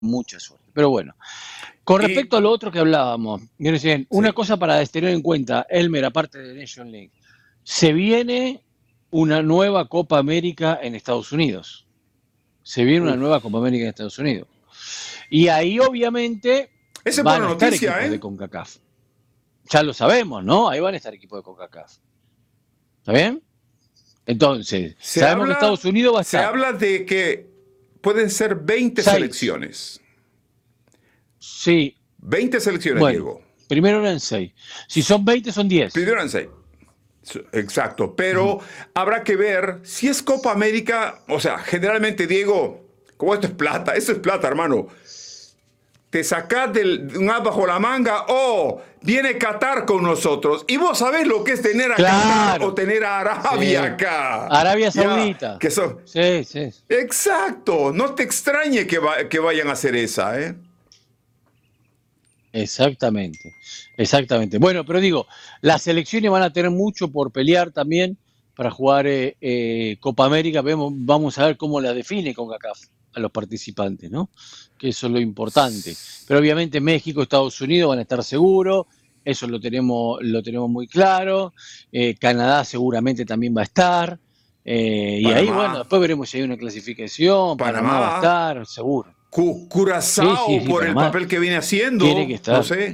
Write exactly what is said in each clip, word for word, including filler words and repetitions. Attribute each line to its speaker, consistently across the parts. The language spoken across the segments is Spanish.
Speaker 1: mucha suerte. Pero bueno, con respecto
Speaker 2: Y,
Speaker 1: a lo otro que hablábamos, miren, una
Speaker 2: sí.
Speaker 1: cosa para tener en cuenta, Elmer, aparte de Nation League, se viene una nueva Copa América en Estados Unidos. Se viene una
Speaker 2: Uf.
Speaker 1: nueva Copa América en Estados Unidos. Y ahí obviamente
Speaker 2: Esa es
Speaker 1: van
Speaker 2: buena
Speaker 1: a estar
Speaker 2: noticia,
Speaker 1: equipos de
Speaker 2: ¿eh?
Speaker 1: CONCACAF. Ya lo sabemos, ¿no? Ahí van a estar equipos de CONCACAF. ¿Está bien? Entonces,
Speaker 2: Se
Speaker 1: sabemos que
Speaker 2: habla,
Speaker 1: Estados Unidos va a
Speaker 2: se
Speaker 1: estar
Speaker 2: habla de que pueden ser veinte
Speaker 1: seis.
Speaker 2: selecciones.
Speaker 1: Sí,
Speaker 2: veinte selecciones,
Speaker 1: bueno,
Speaker 2: Diego.
Speaker 1: primero eran seis. Si son veinte, son diez.
Speaker 2: Primero eran seis. Exacto, pero uh-huh. habrá que ver si es Copa América. O sea, generalmente, Diego, como esto es plata, eso es plata, hermano. Te sacás del, un as bajo la manga, oh, viene Qatar con nosotros. Y vos sabés lo que es tener a
Speaker 1: claro.
Speaker 2: Qatar o tener a Arabia
Speaker 1: sí.
Speaker 2: acá.
Speaker 1: Arabia Saudita.
Speaker 2: Ya, que son...
Speaker 1: Sí, sí.
Speaker 2: Exacto, no te extrañe que, va, que vayan a hacer esa, ¿eh?
Speaker 1: Exactamente, exactamente. Bueno, pero digo, las selecciones van a tener mucho por pelear también para jugar eh, eh, Copa América. Vemos, vamos a ver cómo la define CONCACAF a los participantes, ¿no? Que eso es lo importante. Pero obviamente México, Estados Unidos van a estar seguros, eso lo tenemos, lo tenemos muy claro. Eh, Canadá seguramente también va a estar. Eh, y ahí, bueno, después veremos si hay una clasificación. Panamá, Panamá va a estar, seguro.
Speaker 2: Curazao sí, sí, sí, por Panamá el papel que viene haciendo, tiene que estar. No sé.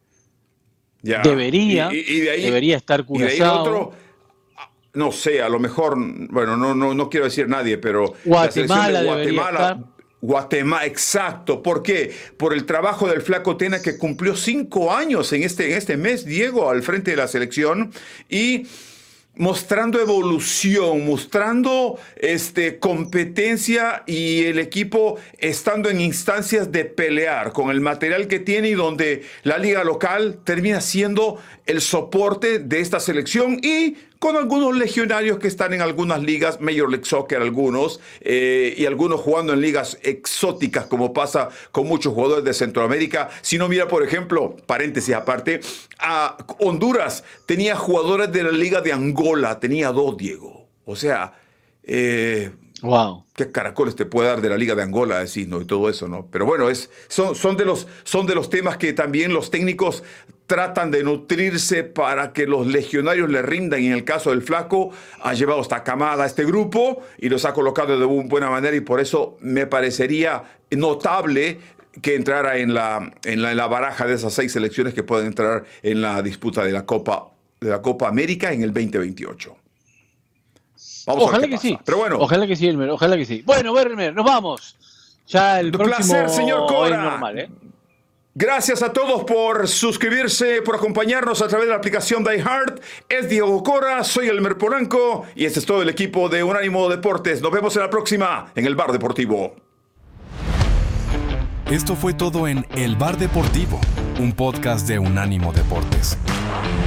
Speaker 1: Ya. Debería, y, y de ahí, debería estar Curazao.
Speaker 2: Y de ahí otro, no sé, a lo mejor, bueno, no, no, no quiero decir nadie, pero
Speaker 1: Guatemala
Speaker 2: la selección de Guatemala,
Speaker 1: estar.
Speaker 2: Guatemala, exacto. ¿Por qué? Por el trabajo del Flaco Tena, que cumplió cinco años en este, en este mes, Diego, al frente de la selección, y mostrando evolución, mostrando este, competencia y el equipo estando en instancias de pelear con el material que tiene y donde la liga local termina siendo el soporte de esta selección y con algunos legionarios que están en algunas ligas, Major League Soccer algunos, eh, y algunos jugando en ligas exóticas, como pasa con muchos jugadores de Centroamérica. Si no, mira, por ejemplo, paréntesis aparte, a Honduras tenía jugadores de la liga de Angola, tenía dos, Diego. O sea, eh,
Speaker 1: wow.
Speaker 2: ¿Qué caracoles te puede dar de la Liga de Angola, decís, ¿no? Y todo eso, ¿no? Pero bueno, es, son, son, de los, son de los temas que también los técnicos tratan de nutrirse para que los legionarios le rindan. Y en el caso del Flaco, ha llevado esta camada a este grupo y los ha colocado de buena manera, y por eso me parecería notable que entrara en la, en la, en la baraja de esas seis selecciones que pueden entrar en la disputa de la Copa, de la Copa América en el veinte veintiocho.
Speaker 1: Vamos ojalá a ver qué que pasa. Sí. Pero bueno. Ojalá que sí, Elmer, ojalá que sí. Bueno, Elmer, nos vamos. Ya el próximo
Speaker 2: placer, señor Cora.
Speaker 1: Es normal, ¿eh?
Speaker 2: Gracias a todos por suscribirse, por acompañarnos a través de la aplicación iHeart. Es Diego Cora, soy Elmer Polanco y este es todo el equipo de Unánimo Deportes. Nos vemos en la próxima en el Bar Deportivo.
Speaker 3: Esto fue todo en El Bar Deportivo, un podcast de Unánimo Deportes.